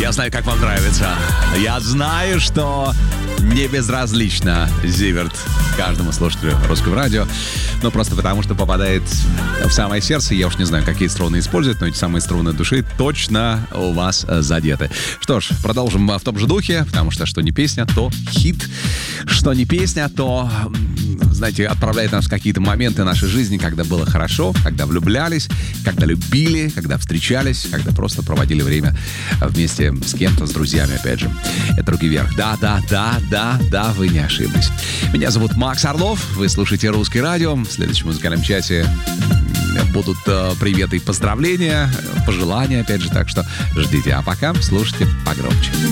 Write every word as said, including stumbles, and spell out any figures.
Я знаю, как вам нравится. Я знаю, что не безразлично Зиверт каждому слушателю русского радио. Но просто потому, что попадает в самое сердце. Я уж не знаю, какие струны использовать, но эти самые струны души точно у вас задеты. Что ж, продолжим в том же духе, потому что что не песня, то хит. Что не песня, то, знаете, отправляет нас в какие-то моменты нашей жизни, когда было хорошо, когда влюблялись, когда любили, когда встречались, когда просто проводили время вместе с кем-то, с друзьями, опять же. Это «Руки вверх». Да, да, да, да, да, вы не ошиблись. Меня зовут Макс Орлов, вы слушаете «Русское радио». В следующем музыкальном часе будут э, приветы и поздравления, пожелания, опять же, так что ждите. А пока слушайте погромче.